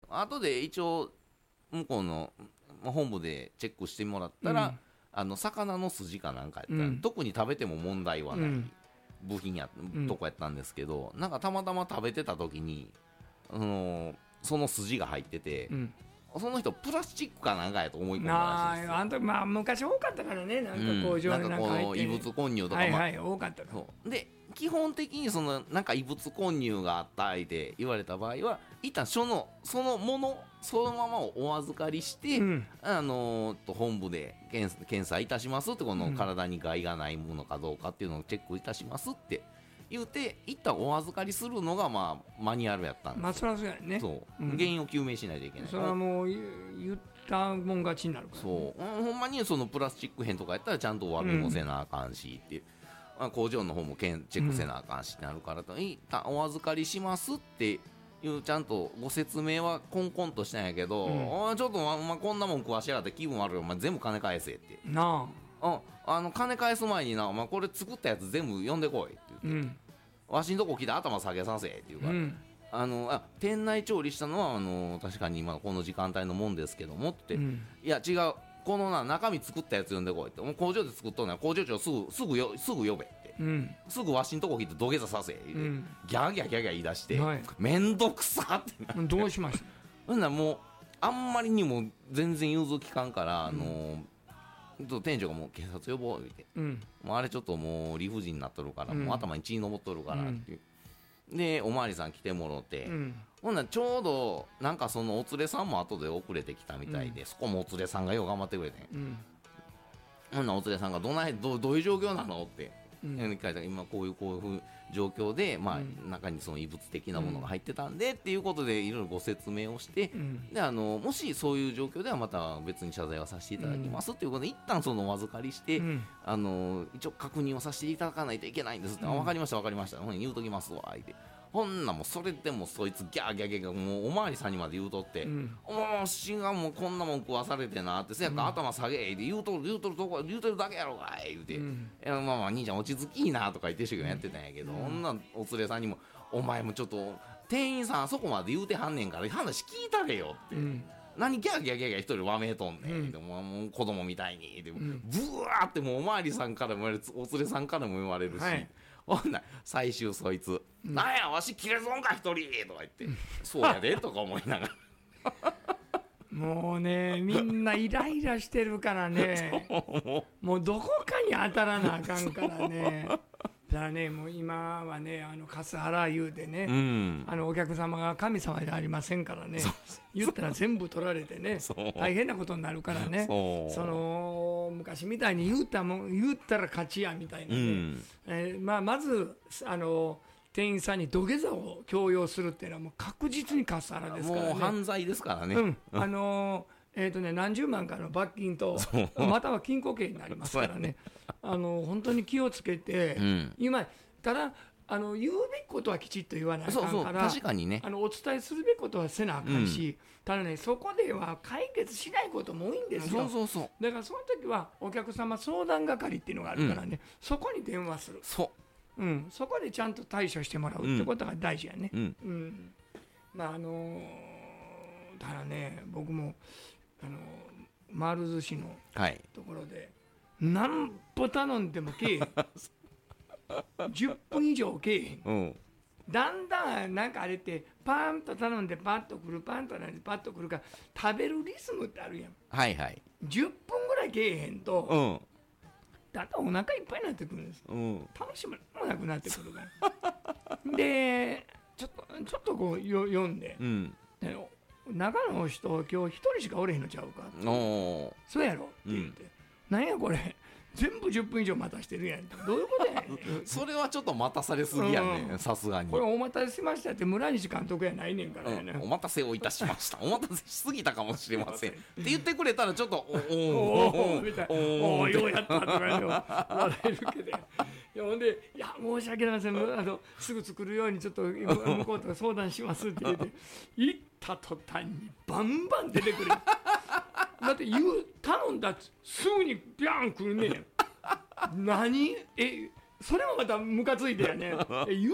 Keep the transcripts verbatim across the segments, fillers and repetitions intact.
後で一応向こうの本部でチェックしてもらったら、うん、あの魚の筋かなんかやったら、うん、特に食べても問題はない部品や、うん、とこやったんですけど、なんかたまたま食べてた時に、あのー、その筋が入ってて、うん、その人プラスチックかなんかやと思い込んだらしいですよ。 ああんまあ昔多かったからね、なんか工場になんか入って、 うん、なんかこの異物混入とか、 はいはい、まあ、多かったからそうで基本的にそのなんか異物混入があったって言われた場合は一旦そのそのものそのままをお預かりして、うん、あのー、本部で検査、検査いたしますって、この体に害がないものかどうかっていうのをチェックいたしますって言うて一旦お預かりするのがまあマニュアルやったんですよ。 まあそりゃそうやね。 そう、うん、原因を究明しないといけない。 それはもう言ったもん勝ちになるから、ね、 そう、ほんまにそのプラスチック片とかやったらちゃんとお詫びもせなあかんしっていう、うん、工場の方もチェックせなあかんしってなるからと、うん、一旦お預かりしますっていうちゃんとご説明はコンコンとしたんやけど、うん、ちょっとお前こんなもん食わしやがって気分悪いよ、お前全部金返せってなあ、うん、あの金返す前にな、お前これ作ったやつ全部呼んでこいって言って、うん、わしんとこ来て頭下げさせって言うから、うん、あのあ店内調理したのはあの確かに今この時間帯のもんですけどもって、うん、いや違う、このな中身作ったやつ呼んでこいって、もう工場で作っとんのは工場長すぐすぐよすぐ呼べって、うん、すぐわしんとこ来て土下座させって、うん、ギャーギャーギャーギャー言い出して、はい、めんどくさってなってどうしましたほんならもうあんまりにも全然融通きかんから、あのーうん、店長がもう警察呼ぼうって、うん、もうあれちょっともう理不尽になっとるから、うん、もう頭に血上っとるからっていう、うん、でおまわりさん来てもろて、うん、ほんならちょうどなんかそのお連れさんも後で遅れてきたみたいで、うん、そこもお連れさんがよう頑張ってくれて、うん、ほんならお連れさんがどない ど, どういう状況なのって、うん、今こういうこういう状況で、まあうん、中にその異物的なものが入ってたんで、うん、っていうことでいろいろご説明をして、うん、であのもしそういう状況ではまた別に謝罪はさせていただきますっていうことで、一旦そのお預かりして、うん、あの一応確認をさせていただかないといけないんですって、うん、あ分かりました分かりました、ほん言うときますわって、ほんなもうそれでもそいつギャーギャーギャーもうおまわりさんにまで言うとって、うん、もうしがもうこんなもん食わされてなって、せやから頭下げって言うとる言うとるとこ言うとるだけやろがい言うて、うん、いやまあまあ兄ちゃん落ち着きいいなとか言って一生懸命やってたんやけど、うん、女お連れさんにもお前もちょっと店員さんあそこまで言うてはんねんから話聞いたれよって、うん、何ギャーギャーギャーギャー一人わめとんねん、うん、でももう子供みたいにでも、うん、ブワーってもうおまわりさんからも言われる、お連れさんからも言われるし、はい、ほんな最終そいつ、うん、なんやわし切れ損か一人とか言って、うん、そうやでとか思いながらもうねみんなイライラしてるからねもうどこかに当たらなあかんからねだからねもう今はねあのカスハラ言うてね、うん、あのお客様が神様でありませんからね言ったら全部取られてね大変なことになるからね、その昔みたいに言ったもん言ったら勝ちやみたいなね、うんえーまあ、まずあの店員さんに土下座を強要するっていうのはもう確実にカスハラですからね。 もう犯罪ですからね、 うんあのーえーとね、何十万かの罰金とまたは禁錮刑になりますからねあの本当に気をつけて、うん、今ただあの言うべきことはきちっと言わないかんから、そうそう確かに、ね、あのお伝えするべきことはせなあかんし、うん、ただねそこでは解決しないことも多いんですよ。そうそうそうだからその時はお客様相談係っていうのがあるからね、うん、そこに電話するそう、うん、そこでちゃんと対処してもらうってことが大事やね、うんうん、まああのー、だからね僕もあの丸寿司のところで、はい、何歩頼んでもけえへんじゅっぷん以上けえへん、うん、だんだんなんかあれってパンと頼んでパッとくるパンと頼んでパッとくるから食べるリズムってあるやん、はいはい、じゅっぷんぐらいけえへんと、うん、だんだんお腹いっぱいになってくるんです、うん、楽しみもなくなってくるからでちょっとちょっとこうよ読んで、うん、中の人今日一人しかおれへんのちゃうかおそうやろって言って、うん、なんやこれ全部じゅっぷん以上待たしてるやんどういうことやねんそれはちょっと待たされすぎやねんさすがにこれお待たせしましたって村西監督やないねんからやね、 うん、お待たせをいたしましたお待たせしすぎたかもしれませんって言ってくれたらちょっとおおおみたいなおおようやったとか言う笑えるけどいやほんでいや申し訳ありませんあのすぐ作るようにちょっと向こうと相談しますって言って行った途端にバンバン出てくるだって言う頼んだすぐにビャン来るねん何えそれもまたムカついてやねえ言ったら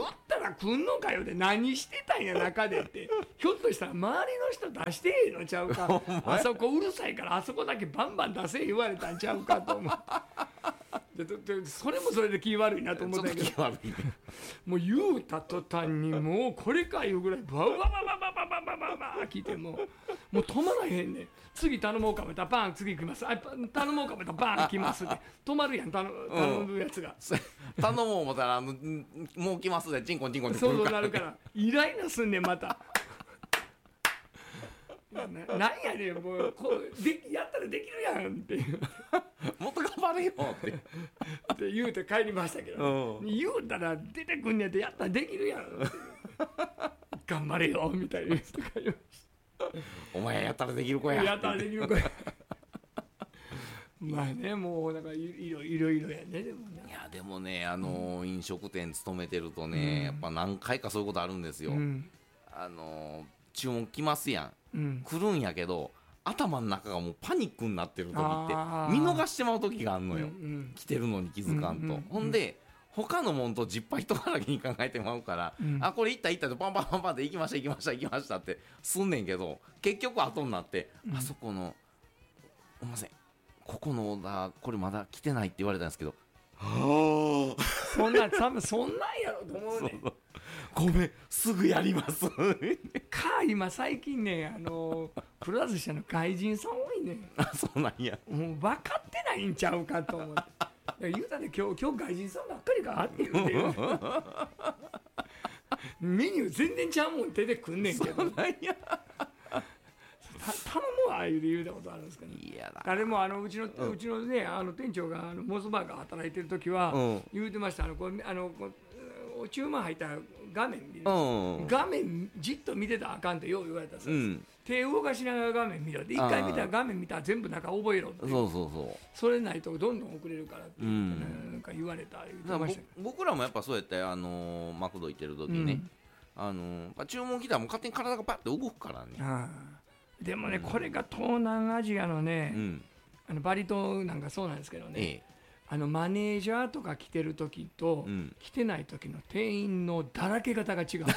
ら来んのかよで何してたんや中でってひょっとしたら周りの人出してええのちゃうかあそこうるさいからあそこだけバンバン出せ言われたんちゃうかと思うででそれもそれで気悪いなと思ったけどもう言うた途端にもうこれかいうぐらいバババババババババババ来てももう止まらへんねん次頼もうかもたらバン次来ますあ頼もうかもたらバン来ますって止まるやん頼むやつが、 うん、頼もう思ったらあのもう来ますでチンコンチンコンって来そうるからそうなるからイライラすんねんまたな, なんやねんもうこうでやったらできるやんっていうもっと頑張れよってって言うて帰りましたけど、ね、言うたら出てくんねんってやったらできるやんって頑張れよみたいな言うて帰りましたお前やったらできる子ややったらできる子やまあねもうなんかいろいろいろやねでもねいやでもねあのーうん、飲食店勤めてるとね、うん、やっぱ何回かそういうことあるんですよ、うん、あのー、注文来ますやん、うん、来るんやけど頭の中がもうパニックになってる時って見逃してまう時があるのよ、うんうん、来てるのに気づかんと、うんうんうん、ほんで他のもんとじっぱ一からきに考えてまうから、うん、あこれいったいったでパンパンパンパンで行きました行きました行きましたってすんねんけど結局後になって、うん、あそこのすいませんここのオーダーこれまだ来てないって言われたんですけどはあそんな多分そんなんやろと思うねんごめんすぐやりますか今最近ねあのくら寿司の外人さん多いねんあそうなんやもう分かってないんちゃうかと思って言うたね今日今日外人さんばっかりかって言うてメニュー全然ちゃうもん出てくんねんけどそうなんや頼むわ言うて言うたことあるんですけど、ね、いやだ誰もあのうちの、うん、うちのねあの店長があのモスバーガー働いてる時は、うん、言うてましたあのこうあのこう注文入ったら画面見る、うん、画面じっと見てたらあかんってよう言われたんです、うん、手動かしながら画面見ろで一回見たら画面見たら全部中覚えろってそうそうそうそれないとどんどん遅れるからって、うん、なんか言われた言ってました僕らもやっぱそうやってあのー、マクド行ってる時にね、うん、あのー、注文来たらもう勝手に体がパッと動くからねあでもね、うん、これが東南アジアのね、うん、あのバリ島なんかそうなんですけどね、ええ、あのマネージャーとか来てる時と、うん、来てない時の店員のだらけ方が違う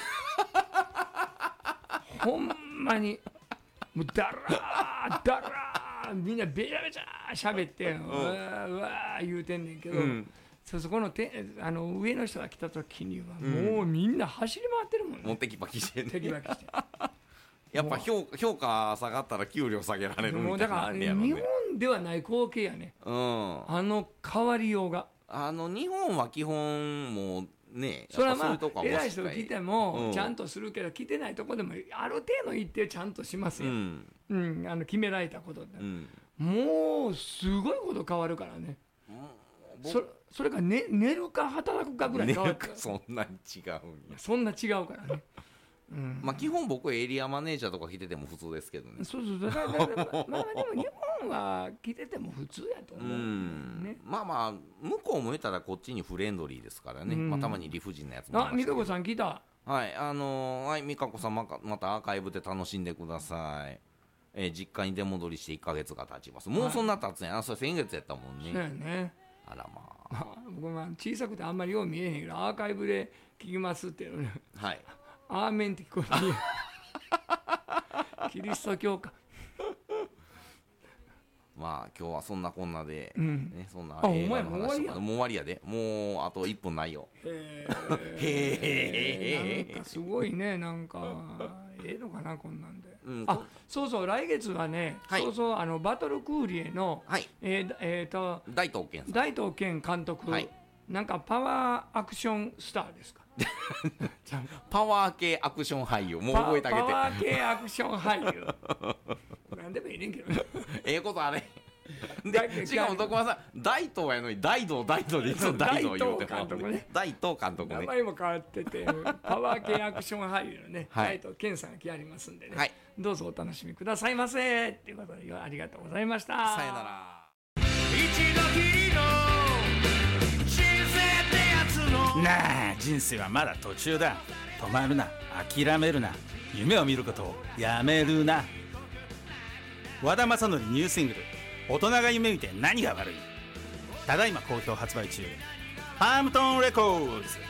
ほんまにもうだらーだらーみんなべちゃべちゃしゃべってうわーうわー言うてんねんけど、うん、そ, そこのてあの上の人が来た時にはもうみんな走り回ってるもんね、 もうテキパキしてねテキパキしてやっぱ 評, 評価下がったら給料下げられるみたいな、ね、 だから日本ではない光景やね、うん、あの変わりようがあの日本は基本もうねそれはまあ偉い人が来てもちゃんとするけど、うん、来てないとこでもある程度行ってちゃんとしますよ、うんうん、あの決められたことで、うん、もうすごいこと変わるからね、うん、そ, それが、ね、寝るか働くかぐらい変わるからそんなに違うんやそんな違うからねうんまあ、基本僕エリアマネージャーとか来てても普通ですけどねそうそうだからだからまあまあでも日本は来てても普通やと思う、 うんね、まあまあ向こうも言ったらこっちにフレンドリーですからね、まあ、たまに理不尽なやつもあ美香子さん来たはいあのー、はい美香子さんまたアーカイブで楽しんでください、えー、実家に出戻りしていっかげつが経ちますもうそんな経つんやな、はい、それ先月やったもんねそうやねあらまあ僕は小さくてあんまりよう見えへんけどアーカイブで聞きますっていうのねはいアーメンって聞こえるキリスト教かまあ今日はそんなこんなで、うんね、そんな映画の話とかもう終わりやでもうあといっぷんないよへえなんかすごいねなんかええのかなこんなんで、うん、あそうそう来月はね、はい、そうそうあのバトルクーリエの、はいえーえー、と大東健さん大東健監督、はい、なんかパワーアクションスターですかパワー系アクション俳優もう覚えてあげてパワー系アクション俳優なんでもいいねんけどええことあれでしかも徳間さん大東やのに大道大道でいつも大道言うてもらって大東監督ね名前も変わっててパワー系アクション俳優のね、はい、大東健さんが来ありますんでね、はい、どうぞお楽しみくださいませっていうことでありがとうございましたさよなら一度きりのなあ人生はまだ途中だ止まるな諦めるな夢を見ることをやめるな和田正則ニューシングル大人が夢見て何が悪いただいま好評発売中ファームトーンレコーズ